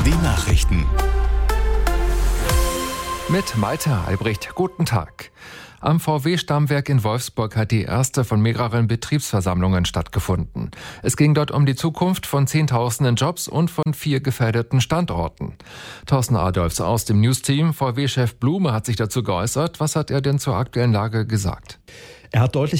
Die Nachrichten. Mit Malte Albrecht. Guten Tag. Am VW-Stammwerk in Wolfsburg hat die erste von mehreren Betriebsversammlungen stattgefunden. Es ging dort um die Zukunft von Zehntausenden Jobs und von 4 gefährdeten Standorten. Thorsten Adolfs aus dem News-Team. VW-Chef Blume hat sich dazu geäußert. Was hat er denn zur aktuellen Lage gesagt? Er hat deutlich